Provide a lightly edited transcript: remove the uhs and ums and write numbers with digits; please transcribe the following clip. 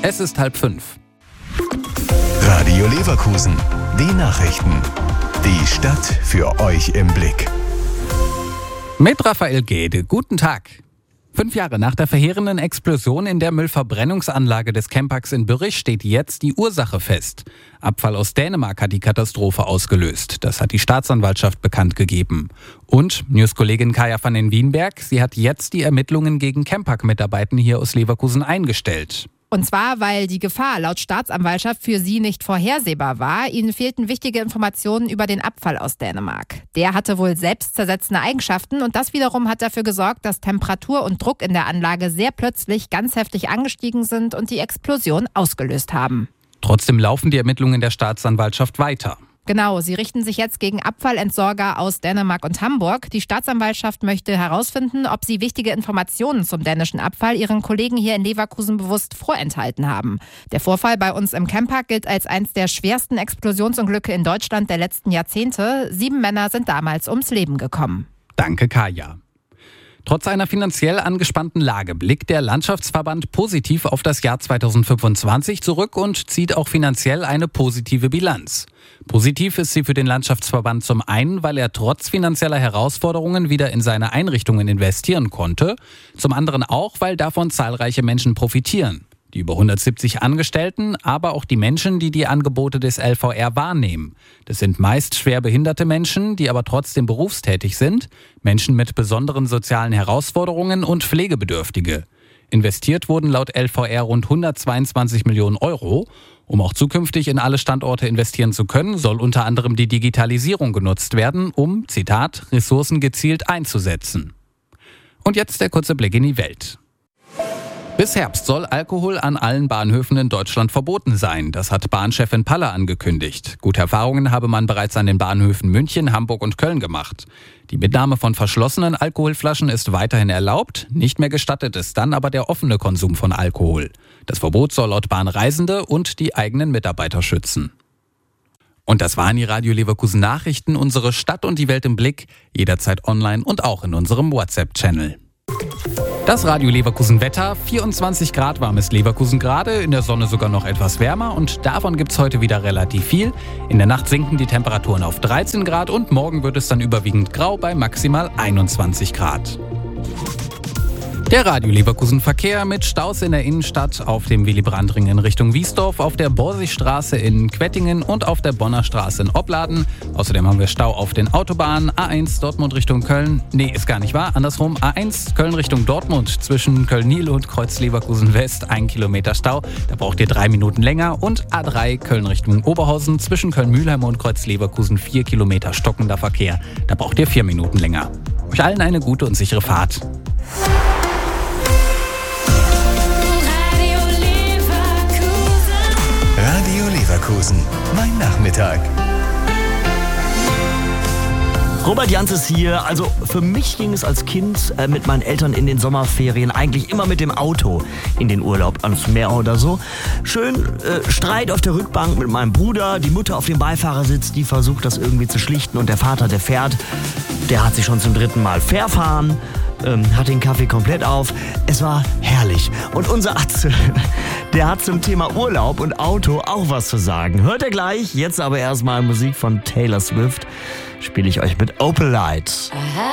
Es ist 4:30. Radio Leverkusen. Die Nachrichten. Die Stadt für euch im Blick. Mit Raphael Gede. Guten Tag. 5 Jahre nach der verheerenden Explosion in der Müllverbrennungsanlage des Chemparks in Bürrich steht jetzt die Ursache fest. Abfall aus Dänemark hat die Katastrophe ausgelöst. Das hat die Staatsanwaltschaft bekannt gegeben. Und Newskollegin Kaya van den Wienberg, sie hat jetzt die Ermittlungen gegen Chempark-Mitarbeiter hier aus Leverkusen eingestellt. Und zwar, weil die Gefahr laut Staatsanwaltschaft für sie nicht vorhersehbar war. Ihnen fehlten wichtige Informationen über den Abfall aus Dänemark. Der hatte wohl selbstzersetzende Eigenschaften und das wiederum hat dafür gesorgt, dass Temperatur und Druck in der Anlage sehr plötzlich ganz heftig angestiegen sind und die Explosion ausgelöst haben. Trotzdem laufen die Ermittlungen der Staatsanwaltschaft weiter. Genau, sie richten sich jetzt gegen Abfallentsorger aus Dänemark und Hamburg. Die Staatsanwaltschaft möchte herausfinden, ob sie wichtige Informationen zum dänischen Abfall ihren Kollegen hier in Leverkusen bewusst vorenthalten haben. Der Vorfall bei uns im Chempark gilt als eines der schwersten Explosionsunglücke in Deutschland der letzten Jahrzehnte. 7 Männer sind damals ums Leben gekommen. Danke, Kaya. Trotz einer finanziell angespannten Lage blickt der Landschaftsverband positiv auf das Jahr 2025 zurück und zieht auch finanziell eine positive Bilanz. Positiv ist sie für den Landschaftsverband zum einen, weil er trotz finanzieller Herausforderungen wieder in seine Einrichtungen investieren konnte, zum anderen auch, weil davon zahlreiche Menschen profitieren. Die über 170 Angestellten, aber auch die Menschen, die die Angebote des LVR wahrnehmen. Das sind meist schwer behinderte Menschen, die aber trotzdem berufstätig sind, Menschen mit besonderen sozialen Herausforderungen und Pflegebedürftige. Investiert wurden laut LVR rund 122 Millionen Euro. Um auch zukünftig in alle Standorte investieren zu können, soll unter anderem die Digitalisierung genutzt werden, um, Zitat, Ressourcen gezielt einzusetzen. Und jetzt der kurze Blick in die Welt. Bis Herbst soll Alkohol an allen Bahnhöfen in Deutschland verboten sein. Das hat Bahnchefin Palle angekündigt. Gute Erfahrungen habe man bereits an den Bahnhöfen München, Hamburg und Köln gemacht. Die Mitnahme von verschlossenen Alkoholflaschen ist weiterhin erlaubt. Nicht mehr gestattet ist dann aber der offene Konsum von Alkohol. Das Verbot soll laut Bahn Reisende und die eigenen Mitarbeiter schützen. Und das waren die Radio Leverkusen Nachrichten, unsere Stadt und die Welt im Blick. Jederzeit online und auch in unserem WhatsApp-Channel. Das Radio Leverkusen Wetter, 24 Grad warm ist Leverkusen gerade, in der Sonne sogar noch etwas wärmer und davon gibt's heute wieder relativ viel. In der Nacht sinken die Temperaturen auf 13 Grad und morgen wird es dann überwiegend grau bei maximal 21 Grad. Der Radio Leverkusen Verkehr mit Staus in der Innenstadt auf dem Willy-Brandt-Ring in Richtung Wiesdorf, auf der Borsigstraße in Quettingen und auf der Bonner Straße in Opladen. Außerdem haben wir Stau auf den Autobahnen A1 Dortmund Richtung Köln. Nee, ist gar nicht wahr. Andersrum A1 Köln Richtung Dortmund zwischen Köln-Nil und Kreuz Leverkusen West 1 Kilometer Stau. Da braucht ihr 3 Minuten länger. Und A3 Köln Richtung Oberhausen zwischen Köln-Mühlheim und Kreuz Leverkusen 4 Kilometer stockender Verkehr. Da braucht ihr 4 Minuten länger. Euch allen eine gute und sichere Fahrt. Radio Leverkusen. Mein Nachmittag. Robert Jans ist hier. Also für mich ging es als Kind mit meinen Eltern in den Sommerferien eigentlich immer mit dem Auto in den Urlaub ans Meer oder so. Schön Streit auf der Rückbank mit meinem Bruder, die Mutter auf dem Beifahrersitz, die versucht das irgendwie zu schlichten und der Vater, der fährt, der hat sich schon zum 3. Mal verfahren. Hat den Kaffee komplett auf. Es war herrlich. Und unser Atze, der hat zum Thema Urlaub und Auto auch was zu sagen. Hört ihr gleich. Jetzt aber erstmal Musik von Taylor Swift. Spiele ich euch mit Opalite.